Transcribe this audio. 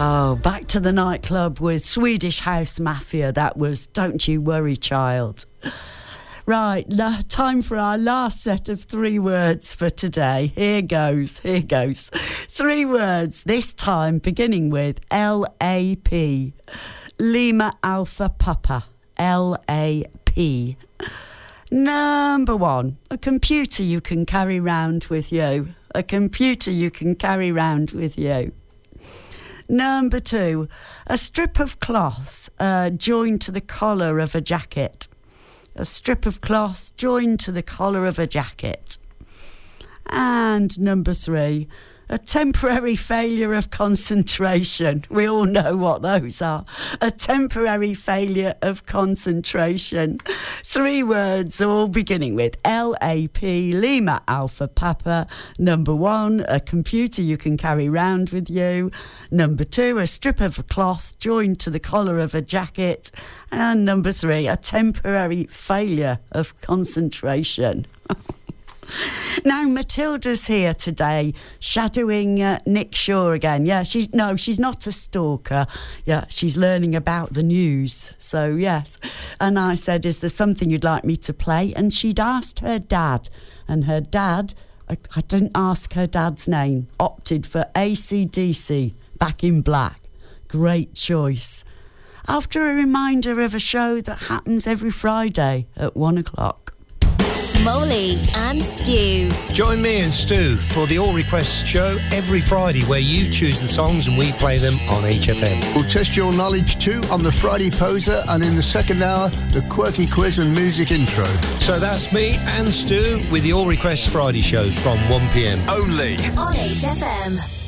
Oh, back to the nightclub with Swedish House Mafia. That was Don't You Worry, Child. Right, time for our last set of 3 words for today. Here goes. 3 words, this time beginning with L-A-P. Lima Alpha Papa. L-A-P. Number 1, a computer you can carry round with you. A computer you can carry round with you. Number 2, a strip of cloth joined to the collar of a jacket. A strip of cloth joined to the collar of a jacket. And number 3, a temporary failure of concentration. We all know what those are. A temporary failure of concentration. 3 words, all beginning with L-A-P, Lima Alpha Papa. Number 1, a computer you can carry round with you. Number 2, a strip of cloth joined to the collar of a jacket. And number 3, a temporary failure of concentration. Now, Matilda's here today, shadowing Nick Shaw again. Yeah, she's not a stalker. Yeah, she's learning about the news. So, yes. And I said, is there something you'd like me to play? And she'd asked her dad. And her dad, I didn't ask her dad's name, opted for AC/DC, Back in Black. Great choice. After a reminder of a show that happens every Friday at 1 o'clock. Molly and Stu. Join me and Stu for the All Requests show every Friday, where you choose the songs and we play them on HFM. We'll test your knowledge too on the Friday Poser, and in the second hour, the quirky quiz and music intro. So that's me and Stu with the All Requests Friday show from 1 p.m. Only on HFM.